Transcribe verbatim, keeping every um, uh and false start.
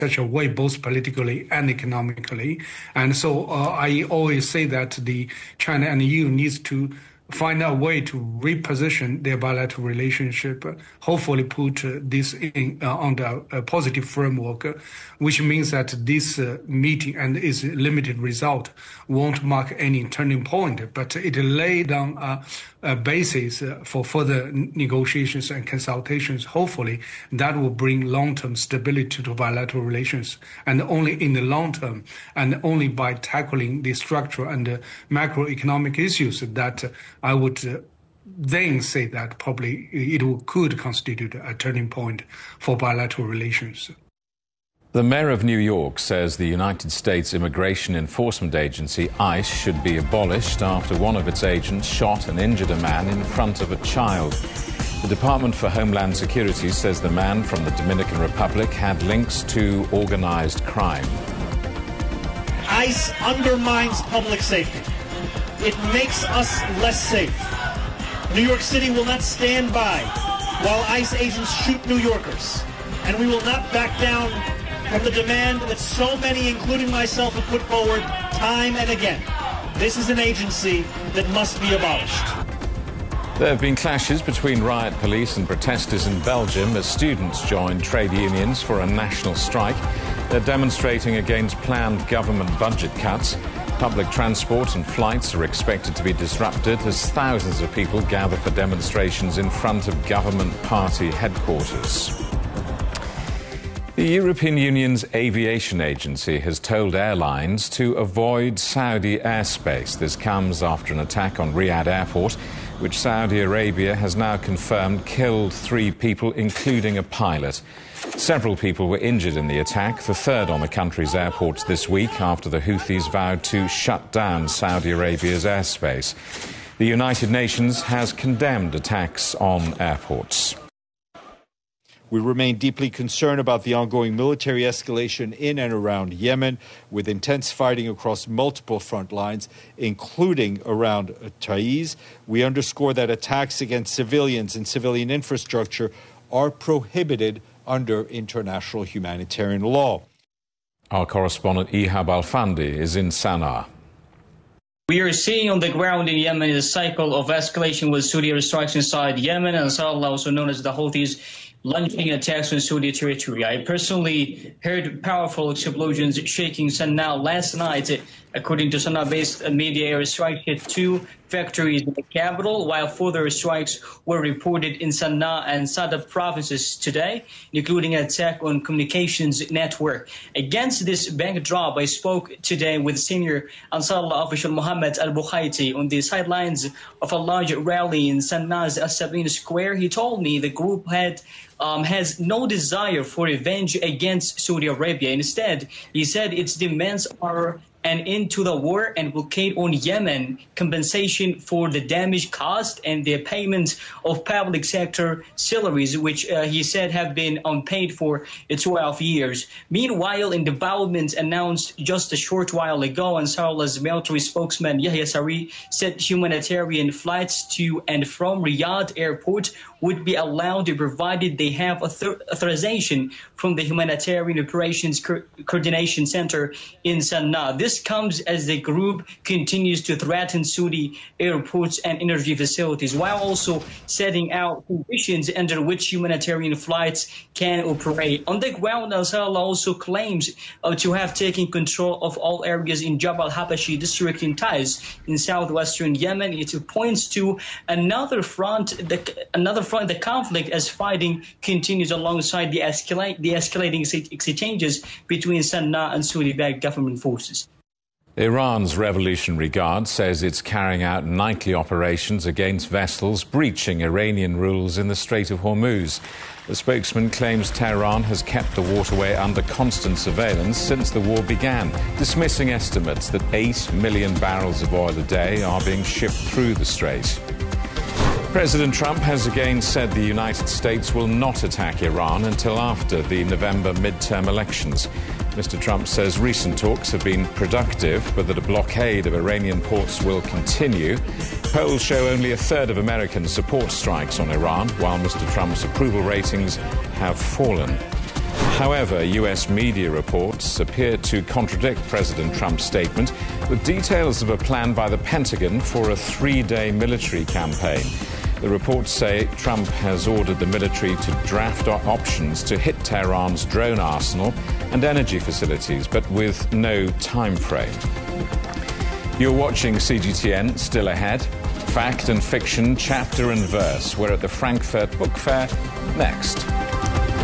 such a way, both politically and economically. And so uh, I always say that the China and the E U needs to find a way to reposition their bilateral relationship, uh, hopefully put uh, this in uh, under a positive framework, uh, which means that this uh, meeting and its limited result won't mark any turning point, but it lay down a, a basis uh, for further negotiations and consultations. Hopefully that will bring long-term stability to bilateral relations, and only in the long term and only by tackling the structural and uh, macroeconomic issues that uh, I would uh, then say that probably it could constitute a turning point for bilateral relations. The mayor of New York says the United States Immigration Enforcement Agency, ICE, should be abolished after one of its agents shot and injured a man in front of a child. The Department for Homeland Security says the man from the Dominican Republic had links to organized crime. ICE undermines public safety. It makes us less safe. New York City will not stand by while ICE agents shoot New Yorkers. And we will not back down from the demand that so many, including myself, have put forward time and again. This is an agency that must be abolished. There have been clashes between riot police and protesters in Belgium as students joined trade unions for a national strike. They're demonstrating against planned government budget cuts. Public transport and flights are expected to be disrupted as thousands of people gather for demonstrations in front of government party headquarters. The European Union's aviation agency has told airlines to avoid Saudi airspace. This comes after an attack on Riyadh airport, which Saudi Arabia has now confirmed killed three people, including a pilot. Several people were injured in the attack, the third on the country's airports this week after the Houthis vowed to shut down Saudi Arabia's airspace. The United Nations has condemned attacks on airports. We remain deeply concerned about the ongoing military escalation in and around Yemen, with intense fighting across multiple front lines, including around Taiz. We underscore that attacks against civilians and civilian infrastructure are prohibited under international humanitarian law. Our correspondent Ihab Al-Fandi is in Sana'a. We are seeing on the ground in Yemen a cycle of escalation with Saudi airstrikes inside Yemen, and Ansarullah, also known as the Houthis, launching attacks on Saudi territory. I personally heard powerful explosions shaking Sana'a last night. According to Sana'a-based media, airstrikes hit two factories in the capital, while further strikes were reported in Sana'a and Sada provinces today, including an attack on communications network. Against this backdrop, I spoke today with senior Ansarullah official Mohammed Al-Bukhaiti on the sidelines of a large rally in Sana'a's As-Sabin Square. He told me the group had Um, has no desire for revenge against Saudi Arabia. Instead, he said its demands are an end to the war and blockade on Yemen, compensation for the damage caused, and the payment of public sector salaries, which uh, he said have been unpaid for twelve years. Meanwhile, in development announced just a short while ago, Ansarallah's military spokesman Yahya Sari said humanitarian flights to and from Riyadh airport would be allowed provided they have author authorization from the Humanitarian Operations Co Coordination Center in Sana'a. This comes as the group continues to threaten Saudi airports and energy facilities, while also setting out conditions under which humanitarian flights can operate. On the ground, Ansarullah also claims uh, to have taken control of all areas in Jabal Habashi district in Taiz in southwestern Yemen. It points to another front, the, another front, the conflict as fighting continues alongside the, escalate, the escalating exchanges between Sana'a and Saudi-backed government forces. Iran's Revolutionary Guard says it's carrying out nightly operations against vessels breaching Iranian rules in the Strait of Hormuz. The spokesman claims Tehran has kept the waterway under constant surveillance since the war began, dismissing estimates that eight million barrels of oil a day are being shipped through the strait. President Trump has again said the United States will not attack Iran until after the November midterm elections. Mister Trump says recent talks have been productive, but that a blockade of Iranian ports will continue. Polls show only a third of Americans support strikes on Iran, while Mister Trump's approval ratings have fallen. However, U S media reports appear to contradict President Trump's statement with details of a plan by the Pentagon for a three-day military campaign. The reports say Trump has ordered the military to draft options to hit Tehran's drone arsenal and energy facilities, but with no time frame. You're watching C G T N. Still ahead, fact and fiction, chapter and verse. We're at the Frankfurt Book Fair next.